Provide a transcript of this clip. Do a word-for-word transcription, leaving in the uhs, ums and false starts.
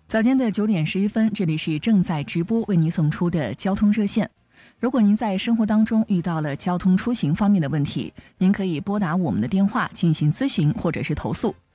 早间的九点十一分，这里是正在直播为您送出的交通热线。如果您在生活当中遇到了交通出行方面的问题，您可以拨打我们的电话进行咨询或者是投诉。